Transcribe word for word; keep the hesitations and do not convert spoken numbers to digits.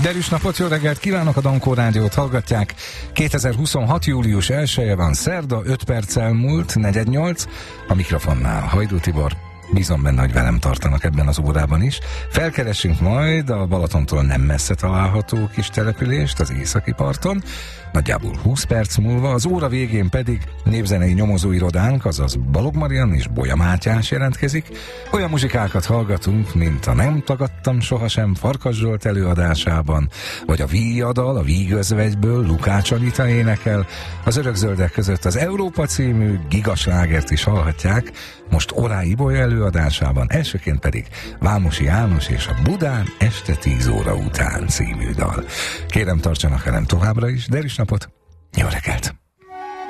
Derűs napot, jó reggelt kívánok, a Dankó Rádiót hallgatják. kétezer-huszonhat. július elseje van, szerda, öt perccel múlt, negyed nyolc. A mikrofonnál Hajdú Tibor. Bízom benne, hogy velem tartanak ebben az órában is. Felkeressünk majd a Balatontól nem messze található kis települést az északi parton. Nagyjából húsz perc múlva, az óra végén pedig népzenei nyomozóirodánk, azaz Balog Marian és Bolya Mátyás jelentkezik. Olyan muzsikákat hallgatunk, mint a Nem tagadtam sohasem Farkas Zsolt előadásában, vagy a Víjadal, a Vígözvegyből Lukács Anita énekel. Az Örökzöldek között az Európa című gigaslágert is hallhatják, most Orá Ibolya előadásában, elsőként pedig Vámosi János és a Budán este tíz óra után című dal. Kérem, tartsanak velem továbbra is, Derűs napot, jó reggelt!